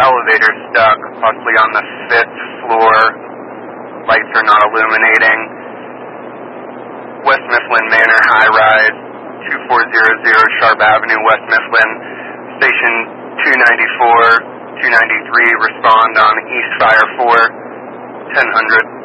elevator stuck, possibly on the 5th floor. Lights are not illuminating. West Mifflin Manor High Rise, 2400 Sharp Avenue, West Mifflin. Station 294, 293, respond on East Fire 4, 1000.